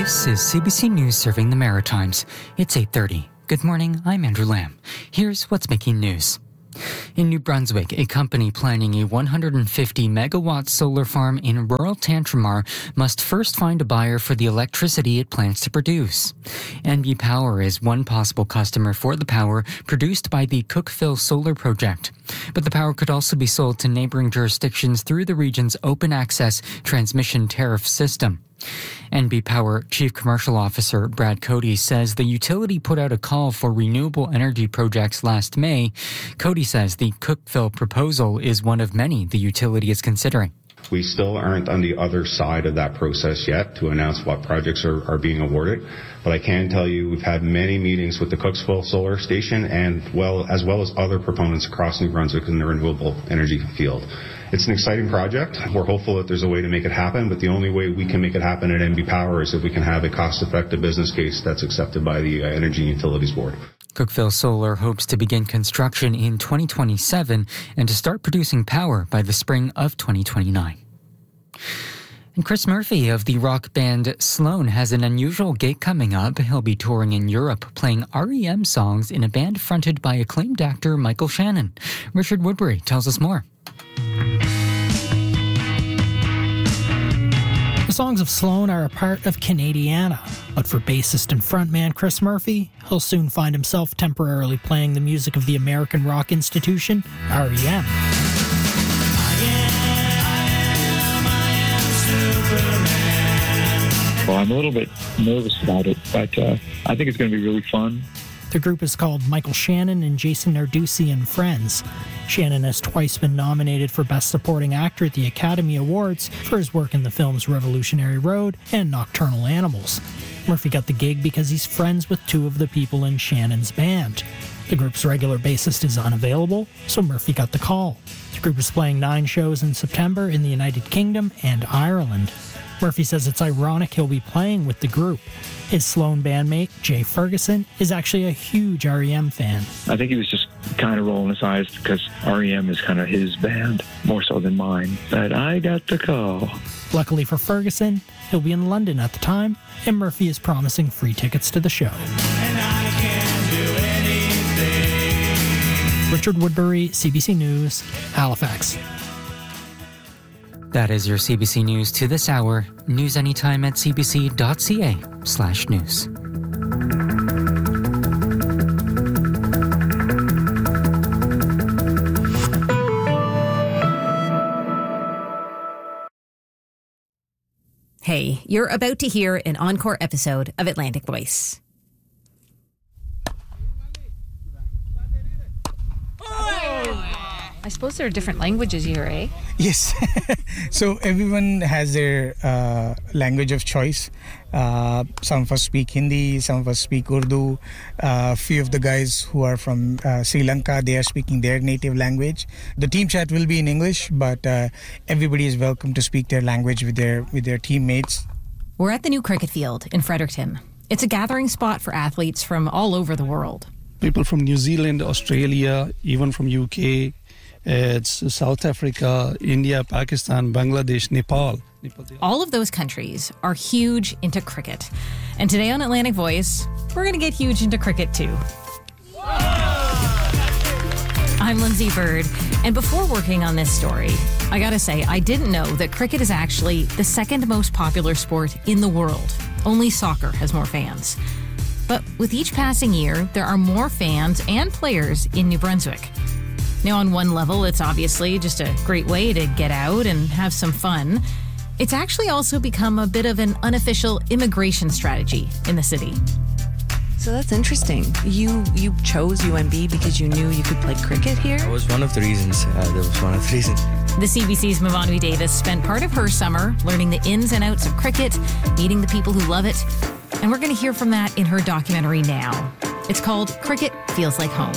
This is CBC News serving the Maritimes. It's 8:30. Good morning, I'm Andrew Lamb. Here's what's making news. In New Brunswick, a company planning a 150-megawatt solar farm in rural Tantramar must first find a buyer for the electricity it plans to produce. NB Power is one possible customer for the power produced by the Cookeville Solar Project. But the power could also be sold to neighboring jurisdictions through the region's open access transmission tariff system. NB Power Chief Commercial Officer Brad Cody says the utility put out a call for renewable energy projects last May. Cody says the Cookeville proposal is one of many the utility is considering. We still aren't on the other side of that process yet to announce what projects are being awarded. But I can tell you we've had many meetings with the Cookeville Solar Station as well as other proponents across New Brunswick in the renewable energy field. It's an exciting project. We're hopeful that there's a way to make it happen, but the only way we can make it happen at NB Power is if we can have a cost-effective business case that's accepted by the Energy and Utilities Board. Cookeville Solar hopes to begin construction in 2027 and to start producing power by the spring of 2029. And Chris Murphy of the rock band Sloan has an unusual gig coming up. He'll be touring in Europe, playing REM songs in a band fronted by acclaimed actor Michael Shannon. Richard Woodbury tells us more. The songs of Sloan are a part of Canadiana, but for bassist and frontman Chris Murphy, he'll soon find himself temporarily playing the music of the American rock institution, REM. Well, I'm a little bit nervous about it, but I think it's going to be really fun. The group is called Michael Shannon and Jason Narducci and Friends. Shannon has twice been nominated for Best Supporting Actor at the Academy Awards for his work in the films Revolutionary Road and Nocturnal Animals. Murphy got the gig because he's friends with two of the people in Shannon's band. The group's regular bassist is unavailable, so Murphy got the call. The group is playing 9 shows in September in the United Kingdom and Ireland. Murphy says it's ironic he'll be playing with the group. His Sloan bandmate, Jay Ferguson, is actually a huge REM fan. I think he was just kind of rolling his eyes because REM is kind of his band, more so than mine. But I got the call. Luckily for Ferguson, he'll be in London at the time, and Murphy is promising free tickets to the show. And I can't do anything. Richard Woodbury, CBC News, Halifax. That is your CBC News to this hour. News anytime at cbc.ca/news. Hey, you're about to hear an encore episode of Atlantic Voice. I suppose there are different languages here, eh? Yes. So everyone has their language of choice. Some of us speak Hindi, some of us speak Urdu. A few of the guys who are from Sri Lanka, they are speaking their native language. The team chat will be in English, but everybody is welcome to speak their language with their teammates. We're at the new cricket field in Fredericton. It's a gathering spot for athletes from all over the world. People from New Zealand, Australia, even from UK. It's South Africa, India, Pakistan, Bangladesh, Nepal. All of those countries are huge into cricket. And today on Atlantic Voice, we're going to get huge into cricket too. I'm Lindsay Bird, and before working on this story, I gotta say, I didn't know that cricket is actually the second most popular sport in the world. Only soccer has more fans. But with each passing year, there are more fans and players in New Brunswick. Now, on one level, it's obviously just a great way to get out and have some fun. It's actually also become a bit of an unofficial immigration strategy in the city. So that's interesting. You chose UNB because you knew you could play cricket here? That was one of the reasons. The CBC's Mavanwi Davis spent part of her summer learning the ins and outs of cricket, meeting the people who love it, and we're going to hear from that in her documentary now. It's called Cricket Feels Like Home.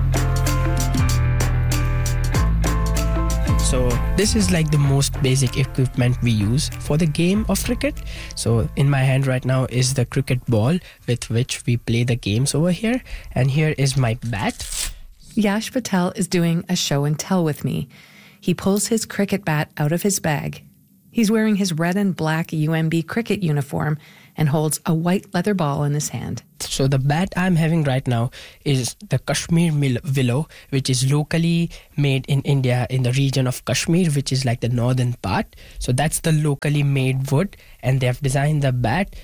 So this is like the most basic equipment we use for the game of cricket. So in my hand right now is the cricket ball with which we play the games over here. And here is my bat. Yash Patel is doing a show and tell with me. He pulls his cricket bat out of his bag. He's wearing his red and black UNB cricket uniform and holds a white leather ball in his hand. So the bat I'm having right now is the Kashmir willow, which is locally made in India in the region of Kashmir, which is like the northern part. So that's the locally made wood, and they have designed the bat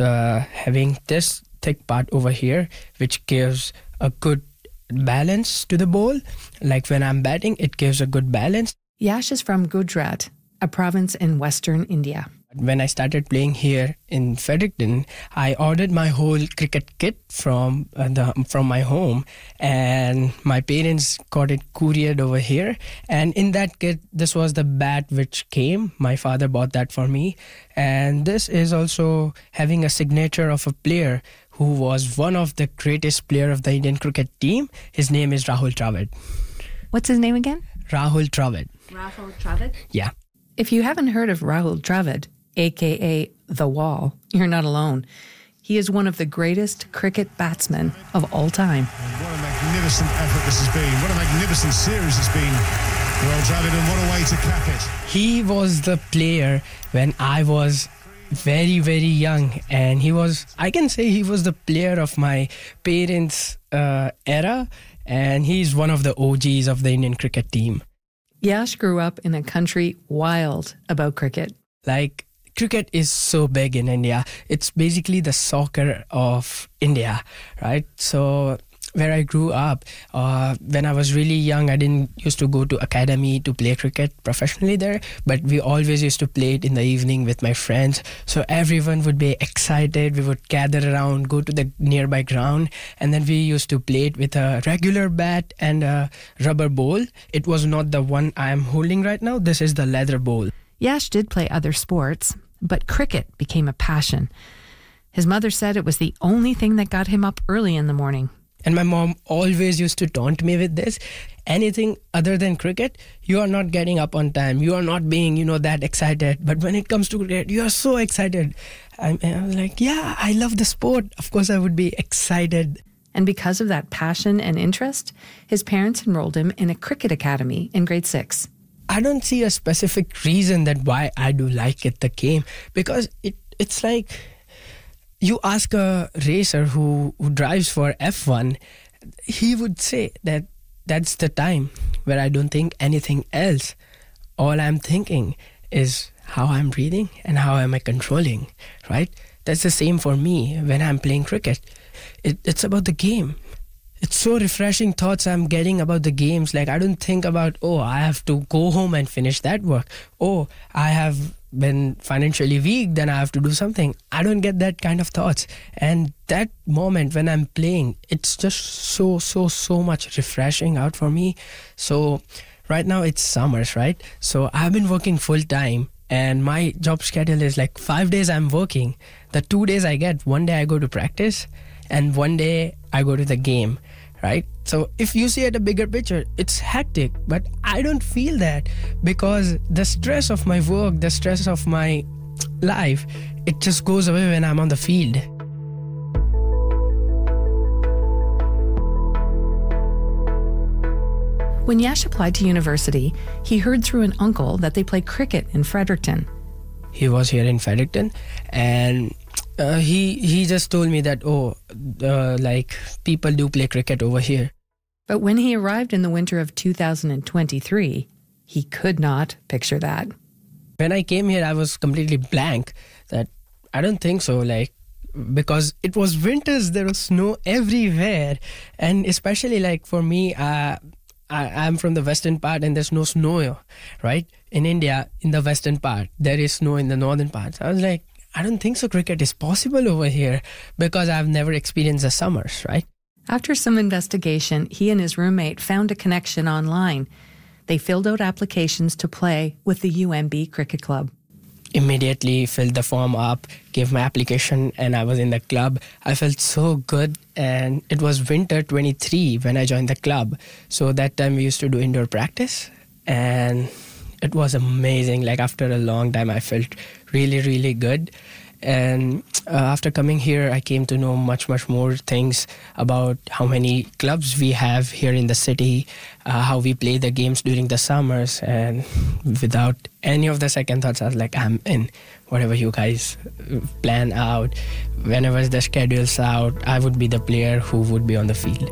having this thick part over here, which gives a good balance to the ball. Like when I'm batting, it gives a good balance. Yash is from Gujarat, a province in western India. When I started playing here in Fredericton, I ordered my whole cricket kit from my home, and my parents got it couriered over here. And in that kit, this was the bat which came. My father bought that for me. And this is also having a signature of a player who was one of the greatest player of the Indian cricket team. His name is Rahul Dravid. What's his name again? Rahul Dravid. Rahul Dravid? Yeah. If you haven't heard of Rahul Dravid, a.k.a. The Wall, you're not alone. He is one of the greatest cricket batsmen of all time. What a magnificent effort this has been. What a magnificent series it's been. Rahul Dravid, and what a way to cap it. He was the player when I was very, very young, and I can say he was the player of my parents' era, and he's one of the OGs of the Indian cricket team. Yash grew up in a country wild about cricket. Like, cricket is so big in India. It's basically the soccer of India, right? So where I grew up, when I was really young, I didn't used to go to academy to play cricket professionally there, but we always used to play it in the evening with my friends. So everyone would be excited. We would gather around, go to the nearby ground, and then we used to play it with a regular bat and a rubber ball. It was not the one I am holding right now. This is the leather ball. Yash did play other sports, but cricket became a passion. His mother said it was the only thing that got him up early in the morning. And my mom always used to taunt me with this. Anything other than cricket, you are not getting up on time. You are not being, that excited. But when it comes to cricket, you are so excited. I was like, yeah, I love the sport. Of course, I would be excited. And because of that passion and interest, his parents enrolled him in a cricket academy in grade 6. I don't see a specific reason that why I do like it, the game. Because it's like, you ask a racer who drives for F1, he would say that that's the time where I don't think anything else. All I'm thinking is how I'm breathing and how am I controlling, right? That's the same for me when I'm playing cricket. It's about the game. It's so refreshing thoughts I'm getting about the games. Like, I don't think about, I have to go home and finish that work. I have been financially weak, then I have to do something. I don't get that kind of thoughts. And that moment when I'm playing, it's just so much refreshing out for me. So right now it's summers, right? So I've been working full time, and my job schedule is like 5 days I'm working. The 2 days I get, one day I go to practice and one day I go to the game, right? So if you see at a bigger picture, it's hectic, but I don't feel that because the stress of my work, the stress of my life, it just goes away when I'm on the field. When Yash applied to university, he heard through an uncle that they play cricket in Fredericton. He was here in Fredericton, and he just told me that, like, people do play cricket over here. But when he arrived in the winter of 2023, he could not picture that. When I came here, I was completely blank that I don't think so, like, because it was winters, there was snow everywhere. And especially like for me, I'm from the western part and there's no snow, right? In India, in the western part, there is snow in the northern part. So I was like, I don't think so cricket is possible over here because I've never experienced the summers, right? After some investigation, he and his roommate found a connection online. They filled out applications to play with the UMB Cricket Club. Immediately filled the form up, gave my application, and I was in the club. I felt so good, and it was winter 23 when I joined the club. So that time we used to do indoor practice, and it was amazing. Like after a long time, I felt really, really good. And after coming here, I came to know much more things about how many clubs we have here in the city, how we play the games during the summers. And without any of the second thoughts, I was like, I'm in. Whatever you guys plan out, whenever the schedule's out, I would be the player who would be on the field.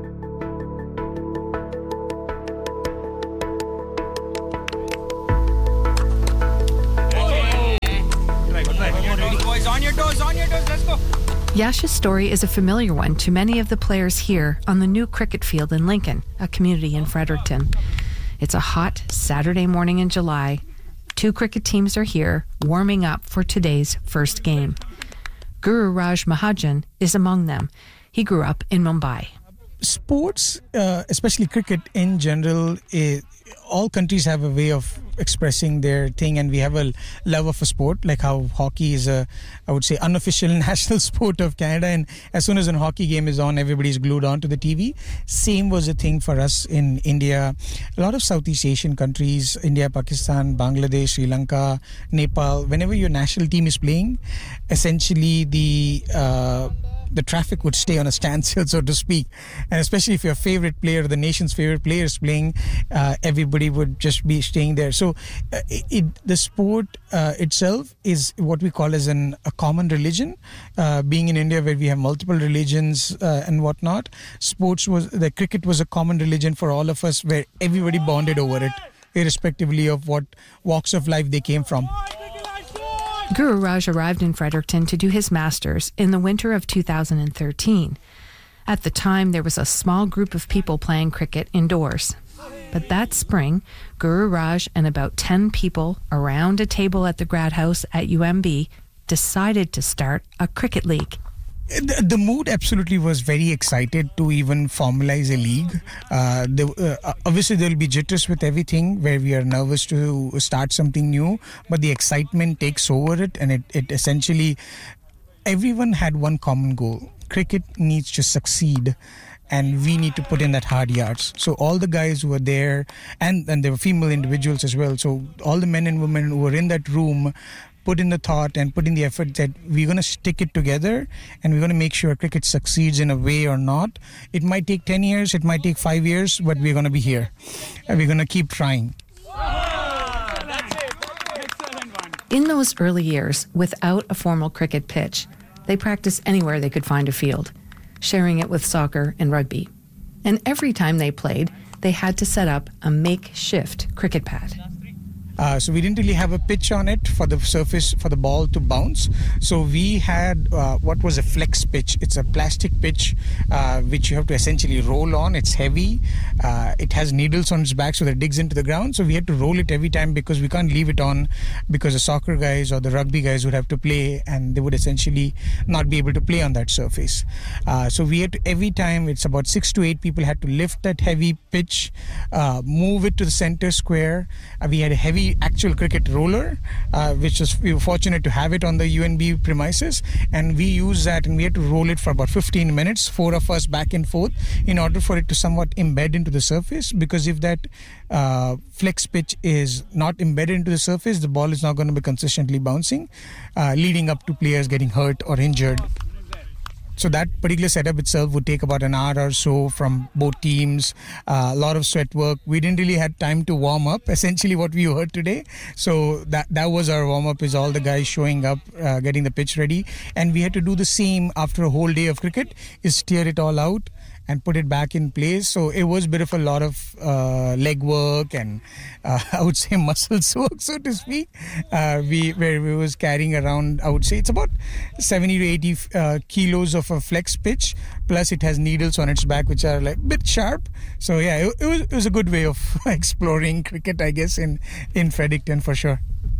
Yash's story is a familiar one to many of the players here on the new cricket field in Lincoln, a community in Fredericton. It's a hot Saturday morning in July. 2 cricket teams are here, warming up for today's first game. Guru Raj Mahajan is among them. He grew up in Mumbai. Sports, especially cricket in general, all countries have a way of expressing their thing, and we have a love of a sport, like how hockey is I would say, unofficial national sport of Canada, and as soon as a hockey game is on, everybody's glued on to the TV. Same was a thing for us in India. A lot of Southeast Asian countries, India, Pakistan, Bangladesh, Sri Lanka, Nepal, whenever your national team is playing, essentially the traffic would stay on a standstill, so to speak. And especially if your favorite player, the nation's favorite player is playing, everybody would just be staying there. So the sport itself is what we call as a common religion. Being in India where we have multiple religions and whatnot, cricket was a common religion for all of us, where everybody bonded over it, irrespectively of what walks of life they came from. Guru Raj arrived in Fredericton to do his master's in the winter of 2013. At the time, there was a small group of people playing cricket indoors. But that spring, Guru Raj and about 10 people around a table at the grad house at UMB decided to start a cricket league. The mood absolutely was very excited to even formalize a league. Obviously, there will be jitters with everything, where we are nervous to start something new, but the excitement takes over it, and it essentially, everyone had one common goal. Cricket needs to succeed, and we need to put in that hard yards. So all the guys who were there, and there were female individuals as well, so all the men and women who were in that room put in the thought and put in the effort that we're going to stick it together, and we're going to make sure cricket succeeds in a way or not. It might take 10 years, it might take 5 years, but we're going to be here. And we're going to keep trying. In those early years, without a formal cricket pitch, they practiced anywhere they could find a field, sharing it with soccer and rugby. And every time they played, they had to set up a makeshift cricket pad. So we didn't really have a pitch on it for the surface for the ball to bounce. So we had what was a flex pitch. It's a plastic pitch which you have to essentially roll on. It's heavy. It has needles on its back so that it digs into the ground. So we had to roll it every time because we can't leave it on, because the soccer guys or the rugby guys would have to play and they would essentially not be able to play on that surface. So we had to, every time, it's about 6 to 8 people had to lift that heavy pitch, move it to the center square. We had a heavy actual cricket roller, which we were fortunate to have it on the UNB premises, and we used that, and we had to roll it for about 15 minutes, 4 of us back and forth, in order for it to somewhat embed into the surface, because if that flex pitch is not embedded into the surface, the ball is not going to be consistently bouncing, leading up to players getting hurt or injured. So that particular setup itself would take about an hour or so from both teams, a lot of sweat work. We didn't really have time to warm up, essentially what we heard today. So that was our warm-up, is all the guys showing up, getting the pitch ready. And we had to do the same after a whole day of cricket, is steer it all out and put it back in place. So it was a bit of a lot of leg work and I would say muscles work, so to speak. We was carrying around, I would say it's about 70 to 80 kilos of a flex pitch, plus it has needles on its back which are like a bit sharp. So yeah, it was a good way of exploring cricket, I guess, in Fredericton for sure.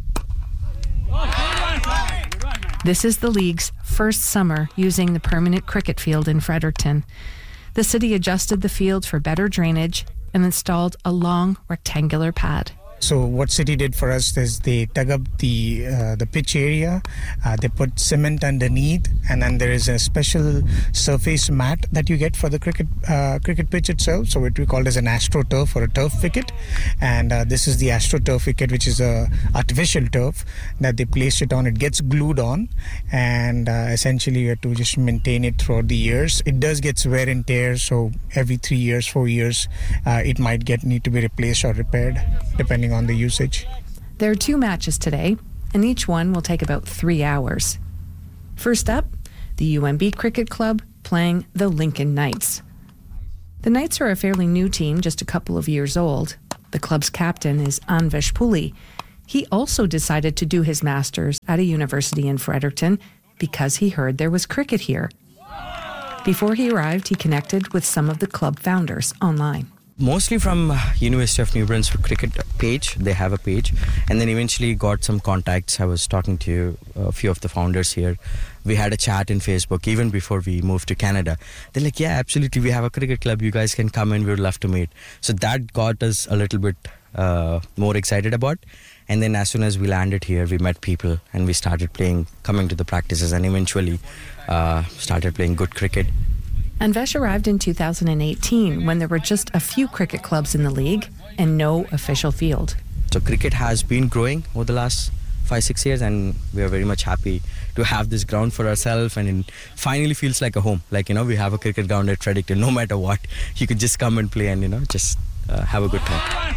This is the league's first summer using the permanent cricket field in Fredericton. The city adjusted the field for better drainage and installed a long rectangular pad. So what City did for us is they dug up the pitch area, they put cement underneath, and then there is a special surface mat that you get for the cricket pitch itself. So it we call as an AstroTurf or a turf wicket, and this is the AstroTurf wicket, which is a artificial turf that they placed it on. It gets glued on, and essentially you have to just maintain it throughout the years. It does get wear and tear, so every 3 years, 4 years, it might need to be replaced or repaired, depending on the usage. There are 2 matches today, and each one will take about 3 hours. First up, the UMB Cricket Club playing the Lincoln Knights. The Knights are a fairly new team, just a couple of years old. The club's captain is Anvesh Puli. He also decided to do his masters at a university in Fredericton because he heard there was cricket here. Before he arrived, he connected with some of the club founders online. Mostly from University of New Brunswick cricket page. They have a page, and then eventually got some contacts. I was talking to a few of the founders here. We had a chat in Facebook even before we moved to Canada. They're like, yeah, absolutely, we have a cricket club, you guys can come in, we would love to meet. So that got us a little bit more excited about. And then as soon as we landed here, we met people and we started coming to the practices, and eventually started playing good cricket. Anvesh arrived in 2018 when there were just a few cricket clubs in the league and no official field. So cricket has been growing over the last 5-6 years, and we are very much happy to have this ground for ourselves, and it finally feels like a home. Like, we have a cricket ground at Fredericton. No matter what, you could just come and play and, just have a good time.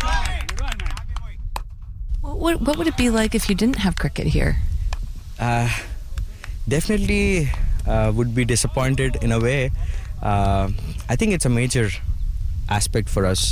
What would it be like if you didn't have cricket here? Definitely would be disappointed in a way. I think it's a major aspect for us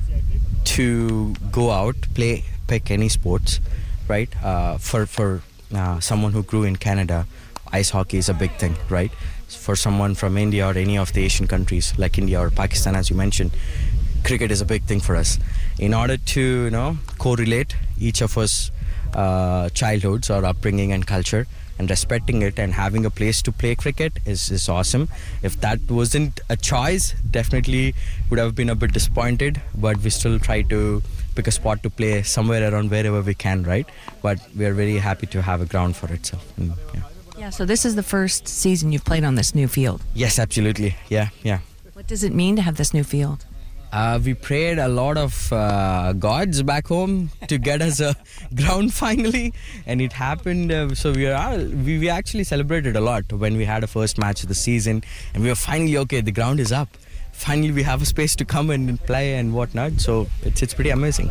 to go out, pick any sports, right? For someone who grew in Canada, ice hockey is a big thing, right? For someone from India or any of the Asian countries like India or Pakistan, as you mentioned, cricket is a big thing for us. In order to, correlate each of us childhoods or upbringing and culture, and respecting it and having a place to play cricket is awesome. If that wasn't a choice, definitely would have been a bit disappointed, but we still try to pick a spot to play somewhere around wherever we can, right? But we are very happy to have a ground for itself. Yeah, so this is the first season you've played on this new field. Yes, absolutely. Yeah. What does it mean to have this new field? We prayed a lot of gods back home to get us a ground finally, and it happened. So we actually celebrated a lot when we had a first match of the season, and we were finally okay. The ground is up. Finally, we have a space to come and play and whatnot. So it's pretty amazing.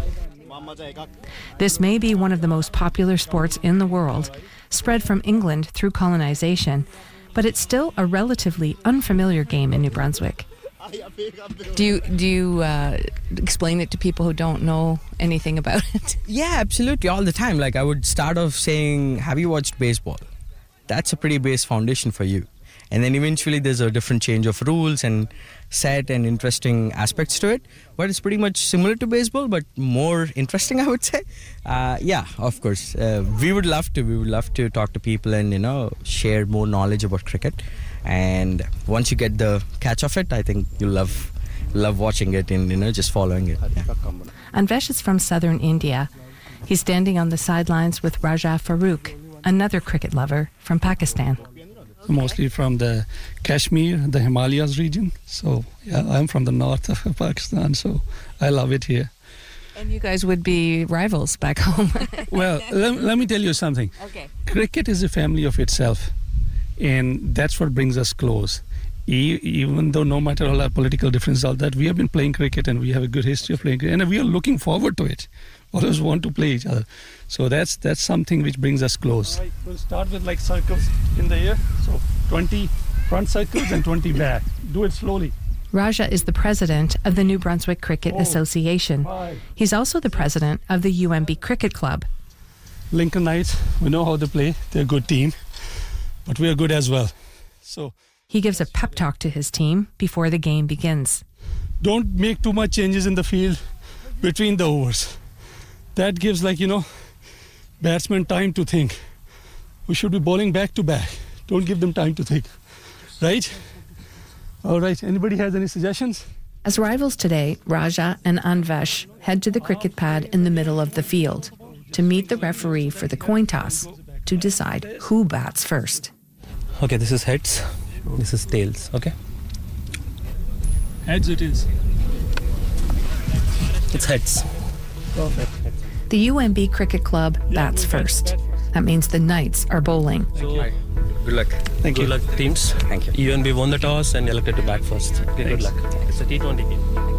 This may be one of the most popular sports in the world, spread from England through colonization, but it's still a relatively unfamiliar game in New Brunswick. Do you explain it to people who don't know anything about it? Yeah, absolutely, all the time. Like, I would start off saying, have you watched baseball? That's a pretty base foundation for you. And then eventually there's a different change of rules and set and interesting aspects to it. But it's pretty much similar to baseball, but more interesting, I would say. Yeah, of course. We would love to talk to people and, share more knowledge about cricket. And once you get the catch of it, I think you'll love watching it and, just following it. Yeah. Anvesh is from southern India. He's standing on the sidelines with Raja Farooq, another cricket lover from Pakistan. Mostly from the Kashmir, the Himalayas region. So, yeah, I'm from the north of Pakistan, so I love it here. And you guys would be rivals back home. Well, let me tell you something. Okay. Cricket is a family of itself, and that's what brings us close. Even though no matter all our political differences, all that, we have been playing cricket and we have a good history of playing cricket, and we are looking forward to it. Always want to play each other. So that's something which brings us close. Right, we'll start with like circles in the air. So 20 front circles and 20 back. Do it slowly. Raja is the president of the New Brunswick Cricket Association. He's also the president of the UMB Cricket Club. Lincoln Knights, we know how they play. They're a good team, but we are good as well. So he gives a pep talk to his team before the game begins. Don't make too much changes in the field between the overs. That gives, batsmen time to think. We should be bowling back to back. Don't give them time to think. Right? All right. Anybody has any suggestions? As rivals today, Raja and Anvesh head to the cricket pad in the middle of the field to meet the referee for the coin toss to decide who bats first. Okay, this is heads, this is tails, okay? Heads it is. It's heads. Perfect. The UMB Cricket Club bats first. That means the Knights are bowling. So, good luck. Thank you. Good luck, teams. Thank you. UNB won the toss and elected to bat first. Okay, good luck. It's a T20 game.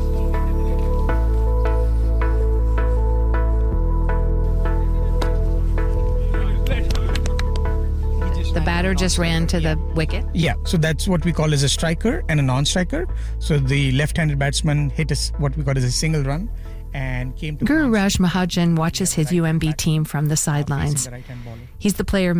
The batter just ran to the wicket? Yeah, so that's what we call as a striker and a non-striker. So the left-handed batsman hit what we call as a single run and came to... Guru Raj Mahajan watches his UMB team from the sidelines. He's the player